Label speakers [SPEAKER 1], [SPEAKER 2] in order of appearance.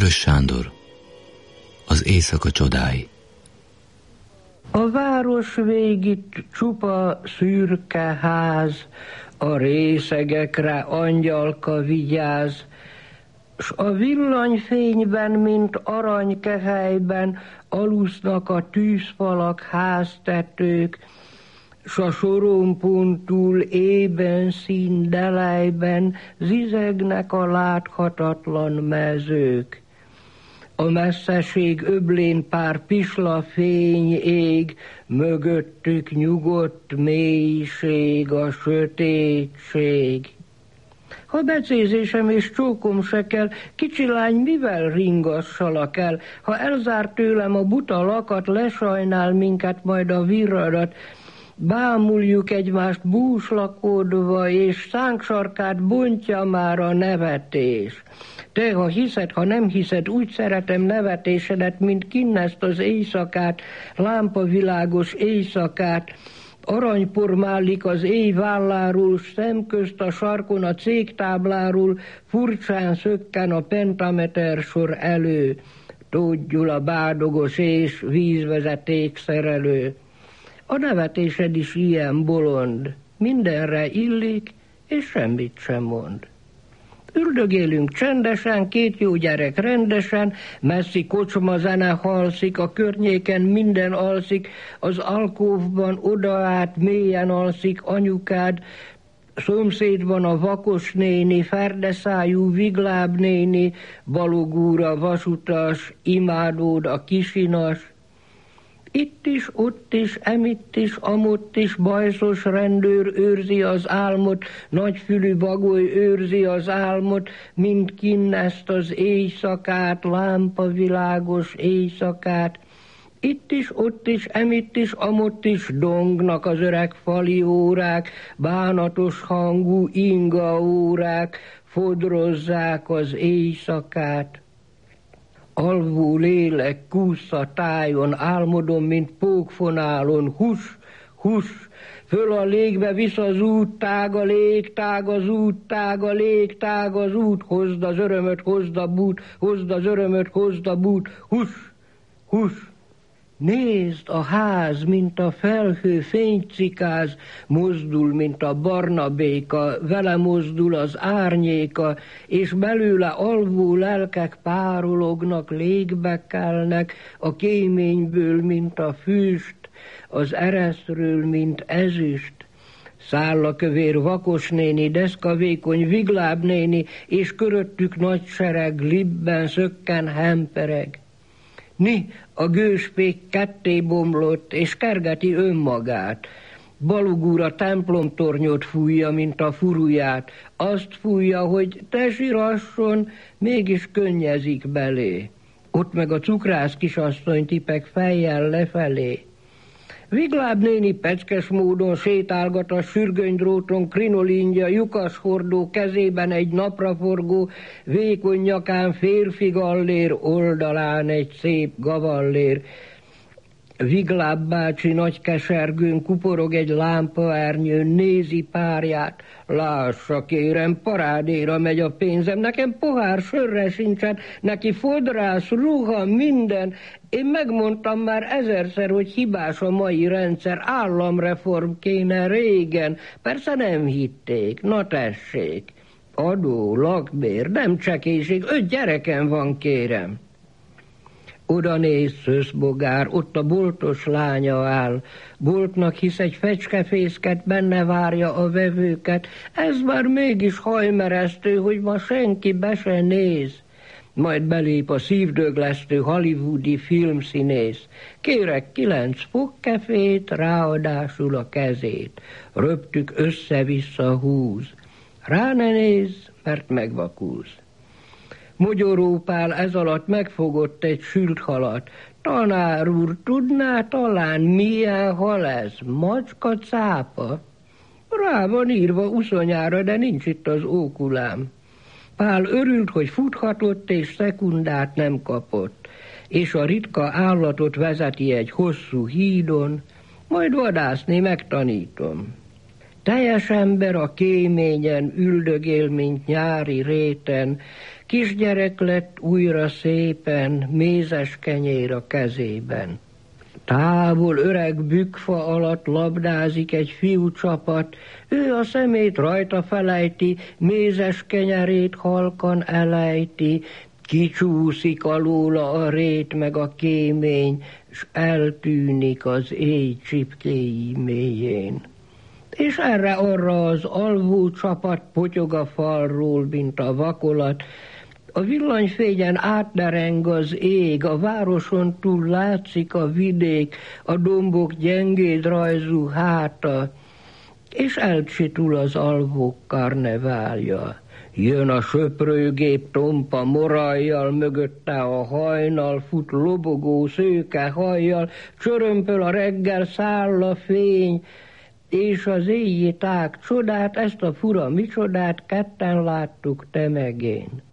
[SPEAKER 1] Vörös Sándor, az éjszaka csodái.
[SPEAKER 2] A város végig csupa szürke ház, a részegekre angyalka vigyáz, s a villanyfényben, mint aranykehelyben alusznak a tűzfalak, háztetők, s a sorompón túl ében színdelejben zizegnek a láthatatlan mezők. A messzeség öblén pár pisla fény ég, mögöttük nyugodt mélység, a sötétség. Ha becézésem és csókom se kell, kicsi lány, mivel ringassalak el? Ha elzár tőlem a buta lakat, lesajnál minket majd a virradat. Bámuljuk egymást búslakodva, és szánksarkát bontja már a nevetés. Te, ha hiszed, ha nem hiszed, úgy szeretem nevetésedet, mint kinneszt az éjszakát, lámpavilágos éjszakát. Aranypor málik az éj válláról, szemközt a sarkon a cégtábláról, furcsán szökken a pentameter sor elő. Tóth Gyula bádogos és vízvezeték szerelő. A nevetésed is ilyen bolond, mindenre illik, és semmit sem mond. Üldögélünk csendesen, két jó gyerek rendesen, messzi kocsma zene halszik, a környéken minden alszik, az alkóvban odaát mélyen alszik anyukád, szomszédban a vakos néni, ferdeszájú vigláb néni, balogúra vasutas, imádód a kisinas. Itt is, ott is, emitt is, amott is, bajszos rendőr őrzi az álmot, nagyfülű bagoly őrzi az álmot, mint kinneszt az éjszakát, lámpavilágos éjszakát. Itt is, ott is, emitt is, amott is dongnak az öreg fali órák, bánatos hangú inga órák, fodrozzák az éjszakát. Alvó lélek kúsz a tájon, álmodom, mint pókfonálon, hus, hus, föl a légbe visz az út, tág a lég, tág az út, tág a lég, tág az út, hozd az örömöt, hozd a bút, hozd az örömöt, hozd a bút, hus, hus. Nézd, a ház, mint a felhő fénycikáz, mozdul, mint a barna béka, vele mozdul az árnyéka, és belőle alvó lelkek párolognak, légbe kelnek, a kéményből, mint a füst, az ereszről, mint ezüst. Szállakövér vakosnéni, deszkavékony viglábnéni, és köröttük nagy sereg, libben szökken hempereg. Ni, a gőspék ketté bomlott, és kergeti önmagát. Balogúr a templomtornyot fújja, mint a furuját. Azt fújja, hogy te sirasson, mégis könnyezik belé. Ott meg a cukrász kisasszony tipeg fejjel lefelé. Vigláb néni peckes módon sétálgat a sürgönydróton, krinolínja, lyukas hordó, kezében egy napraforgó, vékony nyakán férfi gallér, oldalán egy szép gavallér. Vigláb bácsi nagy kesergőn kuporog egy lámpaernyőn, nézi párját. Lássa kérem, parádéra megy a pénzem, nekem pohár sörre sincsen, neki fodrász, ruha, minden. Én megmondtam már ezerszer, hogy hibás a mai rendszer, államreform kéne régen. Persze nem hitték, na tessék. Adó, lakbér, nem csekéség, 5 gyerekem van, kérem. Oda néz szöszbogár, ott a boltos lánya áll. Boltnak hisz egy fecskefészket, benne várja a vevőket. Ez már mégis hajmeresztő, hogy ma senki be se néz. Majd belép a szívdöglesztő hollywoodi filmszínész. Kérek 9 fogkefét, ráadásul a kezét. Röptük össze-vissza húz. Rá ne nézz, mert megvakulsz. Mogyorópál ez alatt megfogott egy sült halat. Tanár úr, tudná talán milyen hal ez? Macska, cápa? Rá van írva uszonyára, de nincs itt az ókulám. Pál örült, hogy futhatott, és szekundát nem kapott, és a ritka állatot vezeti egy hosszú hídon, majd vadászni megtanítom. Teljes ember a kéményen üldögél, mint nyári réten, kisgyerek lett újra szépen, mézes kenyér a kezében. Távol öreg bükkfa alatt labdázik egy fiúcsapat, ő a szemét rajta felejti, mézes kenyerét halkan elejti, kicsúszik alóla a rét meg a kémény, s eltűnik az éj csipkéi mélyén. És erre-arra az alvó csapat potyog a falról, mint a vakolat. A villanyfényen átdereng az ég, a városon túl látszik a vidék, a dombok gyengéd rajzú háta, és elcsitul az alvók karneválja. Jön a söprőgép tompa morajjal, mögötte a hajnal, fut lobogó szőke hajjal, csörömpöl a reggel száll a fény, és az éjjé tág csodát, ezt a fura micsodát ketten láttuk te meg én.